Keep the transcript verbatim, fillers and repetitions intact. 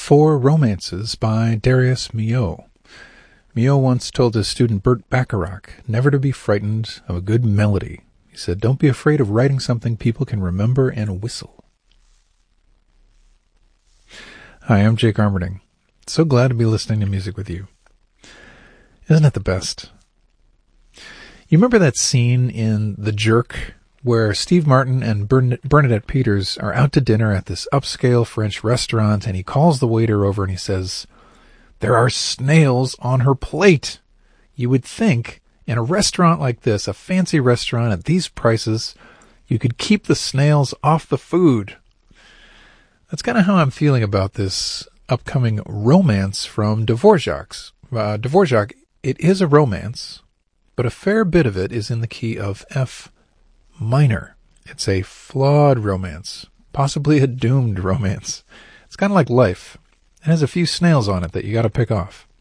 Four Romances by Darius Milhaud. Milhaud once told his student Burt Bacharach never to be frightened of a good melody. He said, "Don't be afraid of writing something people can remember and whistle." Hi, I'm Jake Armerding. So glad to be listening to music with you. Isn't it the best? You remember that scene in The Jerk where Steve Martin and Bern- Bernadette Peters are out to dinner at this upscale French restaurant, and he calls the waiter over and he says, "There are snails on her plate." You would think in a restaurant like this, a fancy restaurant at these prices, you could keep the snails off the food. That's kind of how I'm feeling about this upcoming romance from Dvorak's. Uh, Dvorak, it is a romance, but a fair bit of it is in the key of F minor. It's a flawed romance, possibly a doomed romance. It's kind of like life. It has a few snails on it that you got to pick off.